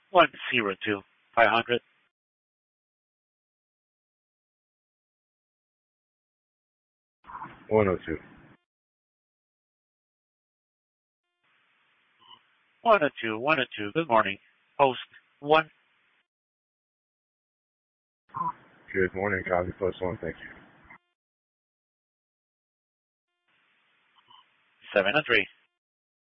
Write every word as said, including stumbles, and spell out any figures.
one zero two, five hundred. one oh two. one oh two, one oh two, good morning. Post one. Good morning, copy plus one, thank you. seven oh three.